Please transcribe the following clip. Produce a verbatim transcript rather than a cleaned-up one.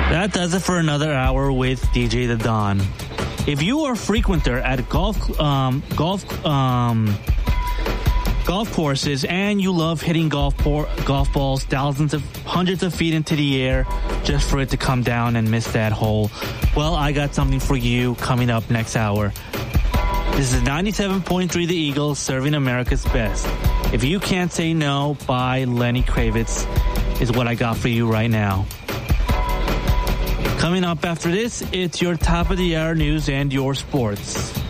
That does it for another hour with D J The Don. If you are a frequenter at golf, um, golf, um, golf courses and you love hitting golf por- golf balls thousands of hundreds of feet into the air just for it to come down and miss that hole, well, I got something for you coming up next hour. This is ninety-seven point three The Eagle, serving America's best. If You Can't Say No by Lenny Kravitz is what I got for you right now. Coming up after this, it's your top of the hour news and your sports.